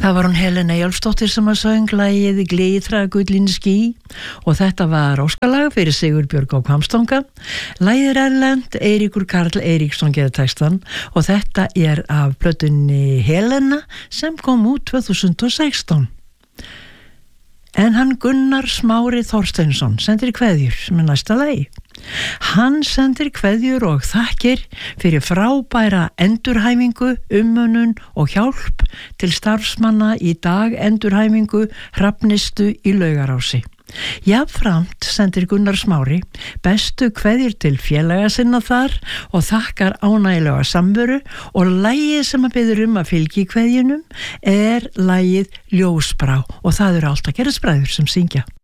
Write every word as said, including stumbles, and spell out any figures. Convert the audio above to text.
Það var hún Helena Eyjólfsdóttir sem að söng lagið Glitra gullin ský og þetta var óskalag fyrir Sigurbjörg á Hvammstanga. Lagið er erlent, Eiríkur Karl Eiríksson gerir textan og þetta er af plötunni Helena sem kom út tvö þúsund og sextán. En hann Gunnar Smári Þorsteinsson sendir kveðjur sem er næsta lagi. Hann sendir kveðjur og þakkir fyrir frábæra endurhæfingu, umönnun og hjálp til starfsmanna í dag endurhæfingu Hrafnistu í Laugarási. Jafnframt sendir Gunnar Smári bestu kveðjur til félaga sinna þar og þakkar ánægilega samveru og lagið sem að biður um að fylgi kveðjunum er lagið Ljósbrá og það eru Allt að gera spræður sem syngja.